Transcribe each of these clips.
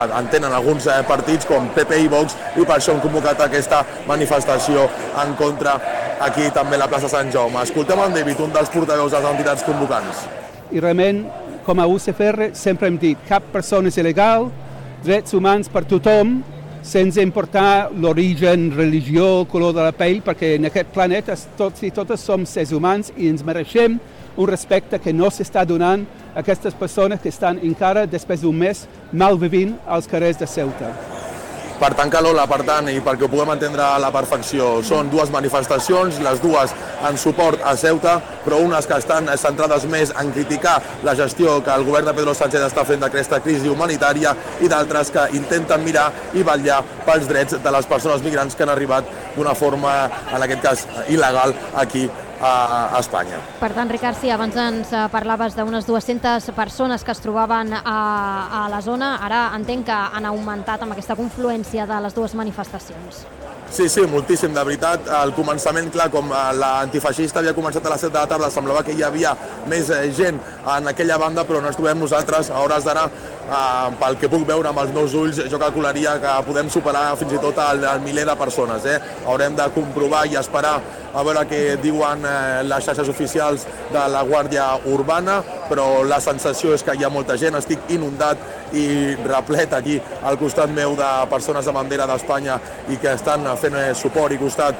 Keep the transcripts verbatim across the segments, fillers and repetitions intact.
Entenen alguns eh, partits com P P i Vox i per això han convocat aquesta manifestació en contra aquí també a la plaça Sant Jaume. Escoltem en David, un dels portaveus de les entitats convocants. I realment, com a U C F R, sempre hem dit cap persona és il·legal, drets humans per tothom, sense importar l'origen, religió, color de la pell, perquè en aquest planeta tots i totes som sers humans i ens mereixem un respecte que no s'està donant a aquestes persones que estan encara, després d'un mes, malvivint als carrers de Ceuta. Per tancar l'ola, per tant, i perquè ho puguem entendre a la perfecció, són dues manifestacions, les dues en suport a Ceuta, però unes que estan centrades més en criticar la gestió que el govern de Pedro Sánchez està fent d'aquesta crisi humanitària i d'altres que intenten mirar i vetllar pels drets de les persones migrants que han arribat d'una forma, en aquest cas, il·legal aquí a Espanya. Per tant, Ricard, sí, abans ens parlaves d'unes dues-centes persones que es trobaven a, a la zona. Ara entenc que han augmentat amb aquesta confluència de les dues manifestacions. Sí, sí, moltíssim, de veritat. Al començament, clar, com l'antifeixista havia començat a les set de la tarda, semblava que hi havia més gent en aquella banda, però no ens trobem nosaltres a hores d'ara. Uh, pel que puc veure amb els meus ulls, jo calcularia que podem superar fins i tot el, el miler de persones. Eh? Haurem de comprovar i esperar a veure què diuen eh, les xarxes oficials de la Guàrdia Urbana, però la sensació és que hi ha molta gent, estic inundat i replet aquí al costat meu de persones de bandera d'Espanya i que estan fent suport i costat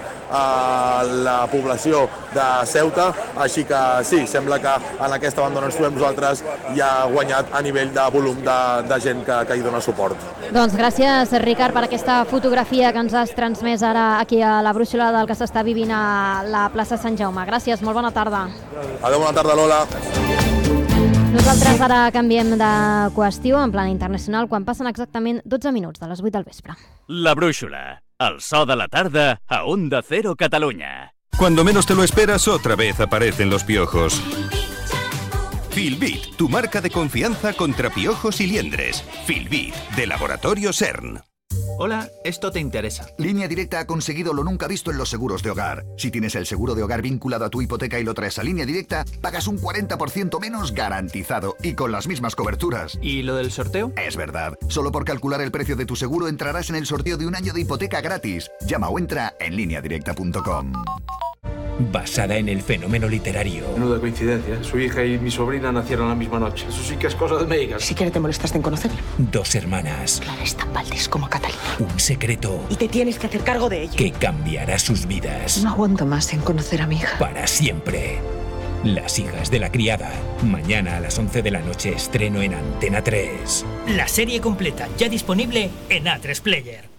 a la població de Ceuta, així que sí, sembla que en aquesta banda on ens trobem nosaltres hi ha guanyat a nivell de volum de, de gent que, que hi dona suport. Doncs gràcies, Ricard, per aquesta fotografia que ens has transmès ara aquí a la brúixola del que s'està vivint a la plaça Sant Jaume. Gràcies, molt bona tarda. Adéu, bona tarda, Lola. Nosaltres ara canviem de qüestió en plan internacional quan passen exactament dotze minuts de les vuit del vespre. La brúixola, el so de la tarda a Onda Cero Catalunya. Cuando menos te lo esperas, otra vez aparecen los piojos. Filbit, tu marca de confianza contra piojos y liendres. Filbit, de Laboratorio CERN. Hola, esto te interesa. Línea Directa ha conseguido lo nunca visto en los seguros de hogar. Si tienes el seguro de hogar vinculado a tu hipoteca y lo traes a Línea Directa, pagas un cuarenta por ciento menos garantizado y con las mismas coberturas. ¿Y lo del sorteo? Es verdad. Solo por calcular el precio de tu seguro entrarás en el sorteo de un año de hipoteca gratis. Llama o entra en línea directa punto com. Basada en el fenómeno literario. Menuda coincidencia. Su hija y mi sobrina nacieron la misma noche. Eso sí que es cosa de médicas. Siquiera te molestaste en conocerla. Dos hermanas. Clara es tan Valdés como Catalina. Un secreto. Y te tienes que hacer cargo de ello. Que cambiará sus vidas. No aguanto más en conocer a mi hija. Para siempre. Las hijas de la criada. Mañana a las once de la noche estreno en Antena tres. La serie completa ya disponible en A tres Player.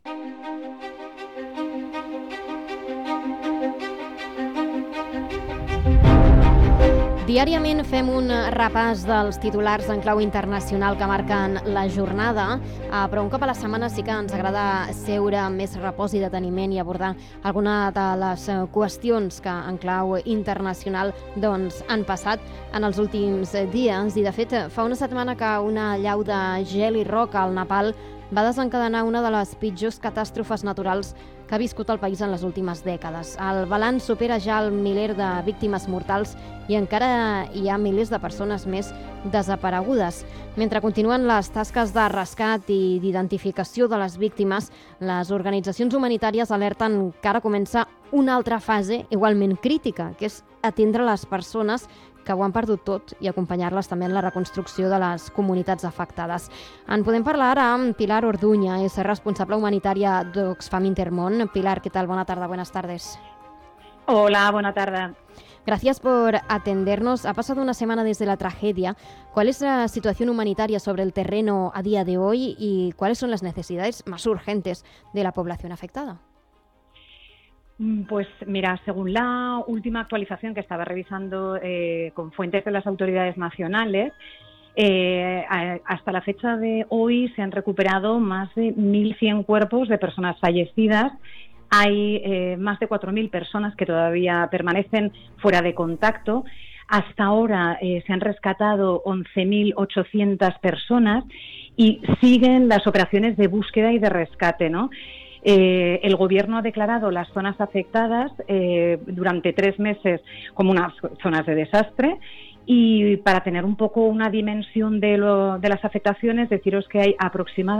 Diàriament fem un repàs dels titulars en clau internacional que marquen la jornada, però un cop a la setmana sí que ens agrada seure amb més repòs i deteniment i abordar alguna de les qüestions que en clau internacional doncs, han passat en els últims dies. I de fet, fa una setmana que una llau de gel i roca al Nepal va desencadenar una de les pitjors catàstrofes naturals que ha viscut el país en les últimes dècades. El balanç supera ja el miler de víctimes mortals i encara hi ha milers de persones més desaparegudes. Mentre continuen les tasques de rescat i d'identificació de les víctimes, les organitzacions humanitàries alerten que ara comença una altra fase igualment crítica, que és atendre les persones que ho han perdut tot i acompanyar-les també en la reconstrucció de les comunitats afectades. En podem parlar ara amb Pilar Orduña, és responsable humanitària d'Oxfam Intermón. Pilar, ¿qué tal? Buenas tardes. Buenas tardes. Hola, buena tarde. Gracias por atendernos. Ha pasado una semana desde la tragedia. ¿Cuál es la situación humanitaria sobre el terreno a día de hoy y cuáles son las necesidades más urgentes de la población afectada? Pues mira, según la última actualización que estaba revisando eh, con fuentes de las autoridades nacionales, eh, a, hasta la fecha de hoy se han recuperado más de mil cien cuerpos de personas fallecidas. Hay eh, más de cuatro mil personas que todavía permanecen fuera de contacto. Hasta ahora eh, se han rescatado once mil ochocientas personas y siguen las operaciones de búsqueda y de rescate, ¿no? Eh, el Gobierno ha declarado las zonas afectadas eh, durante tres meses como unas zonas de desastre, y para tener un poco una dimensión de, lo, de las afectaciones, deciros que hay aproximadamente